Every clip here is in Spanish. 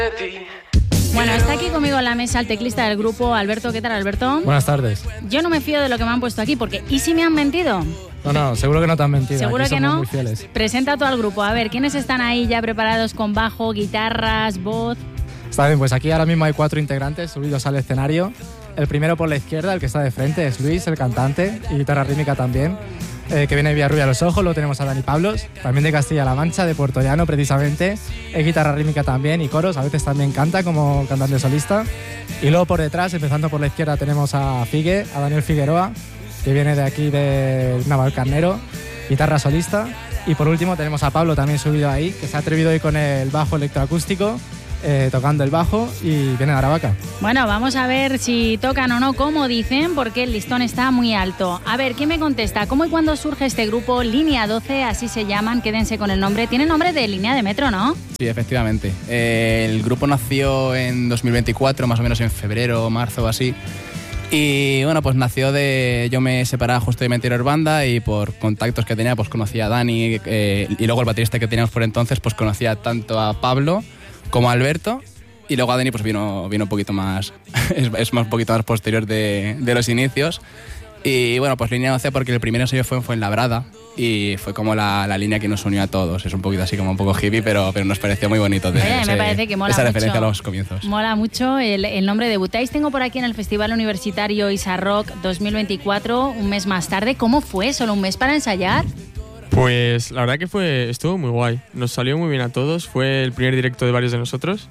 Bueno, está aquí conmigo en la mesa el teclista del grupo, Alberto. ¿Qué tal, Alberto? Buenas tardes. Yo no me fío de lo que me han puesto aquí, porque ¿y si me han mentido? No, seguro que no te han mentido. ¿Seguro aquí que no? Muy fieles. Presenta tú al grupo. A ver, ¿quiénes están ahí ya preparados con bajo, guitarras, voz? Está bien, pues aquí ahora mismo hay 4 integrantes subidos al escenario. El primero por la izquierda, el que está de frente, es Luis, el cantante, y guitarra rítmica también, que viene de Villarrubia a los Ojos. Luego tenemos a Dani Pablos, también de Castilla-La Mancha, de Puerto Llano precisamente, es guitarra rítmica también y coros, a veces también canta como cantante solista. Y luego por detrás, empezando por la izquierda, tenemos a Figue, a Daniel Figueroa, que viene de aquí de Navalcarnero, guitarra solista. Y por último tenemos a Pablo también subido ahí, que se ha atrevido hoy con el bajo electroacústico, tocando el bajo, y viene de Aravaca. Bueno, vamos a ver si tocan o no, como dicen, porque el listón está muy alto. A ver, ¿quién me contesta? ¿Cómo y cuándo surge este grupo? Línea 12, así se llaman, quédense con el nombre. Tiene nombre de línea de metro, ¿no? Sí, efectivamente. El grupo nació en 2024, más o menos en febrero o marzo o así. Y bueno, pues nació de... Yo me separaba justo de mi anterior banda y por contactos que tenía, pues conocía a Dani, y luego el baterista que teníamos por entonces, pues conocía tanto a Pablo como a Alberto, y luego a Dani pues vino un poquito más, es un poquito más posterior de los inicios. Y bueno, pues Línea 12 porque el primer ensayo fue en Fuenlabrada y fue como la línea que nos unió a todos. Es un poquito así como un poco hippie, pero nos pareció muy bonito me parece que mola esa mucho. referencia a los comienzos. Mola mucho el nombre. Debutáis, tengo por aquí en el Festival Universitario Isa Rock 2024, un mes más tarde. ¿Cómo fue? ¿Solo un mes para ensayar? Pues la verdad que estuvo muy guay, nos salió muy bien a todos, fue el primer directo de varios de nosotros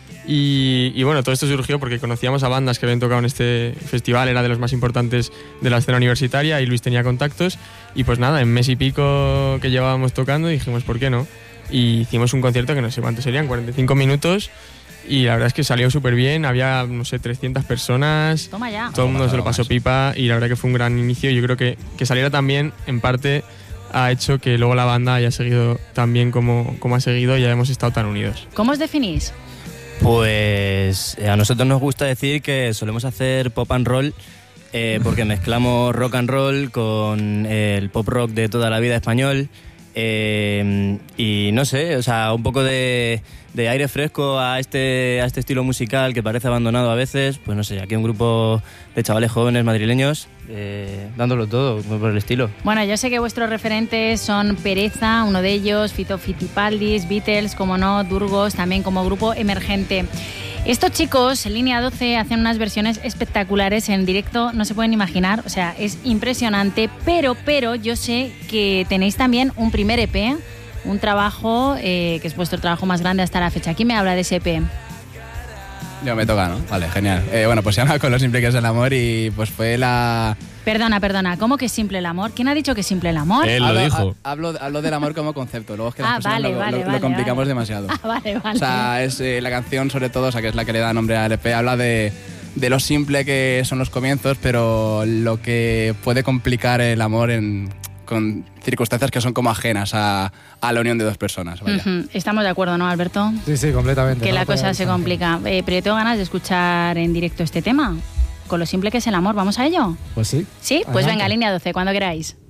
y bueno, todo esto surgió porque conocíamos a bandas que habían tocado en este festival, era de los más importantes de la escena universitaria y Luis tenía contactos y pues nada, en mes y pico que llevábamos tocando dijimos ¿por qué no? Y hicimos un concierto que no sé cuántos serían, 45 minutos y la verdad es que salió súper bien, había no sé 300 personas, Toma ya. Todo el mundo se lo pasó pipa y la verdad que fue un gran inicio. Yo creo que saliera también en parte ha hecho que luego la banda haya seguido tan bien como ha seguido y ya hemos estado tan unidos. ¿Cómo os definís? Pues a nosotros nos gusta decir que solemos hacer pop and roll porque mezclamos rock and roll con el pop rock de toda la vida español y no sé, o sea, un poco de aire fresco a este estilo musical que parece abandonado a veces. Pues no sé, aquí un grupo de chavales jóvenes madrileños dándolo todo por el estilo. Bueno, yo sé que vuestros referentes son Pereza, uno de ellos, Fito Fitipaldis, Beatles, como no, Durgos, también como grupo emergente. Estos chicos, Línea 12, hacen unas versiones espectaculares en directo, no se pueden imaginar, o sea, es impresionante, pero yo sé que tenéis también un primer EP, un trabajo que es vuestro trabajo más grande hasta la fecha. ¿Quién me habla de ese EP? Yo me toca, ¿no? Vale, genial. Bueno, pues se llama Con lo simple que es el amor y pues fue la... Perdona, ¿cómo que es simple el amor? ¿Quién ha dicho que es simple el amor? Él lo dijo. Hablo del amor como concepto, luego es que las personas vale, lo complicamos demasiado. Vale. O sea, es la canción sobre todo, o sea, que es la que le da nombre al EP, habla de lo simple que son los comienzos, pero lo que puede complicar el amor con circunstancias que son como ajenas a la unión de dos personas. Vaya. Estamos de acuerdo, ¿no, Alberto? Sí, completamente. Que no la cosa se complica. Pero yo tengo ganas de escuchar en directo este tema. Con lo simple que es el amor, ¿vamos a ello? Pues sí. ¿Sí? Pues Adelante. venga, Línea 12, cuando queráis.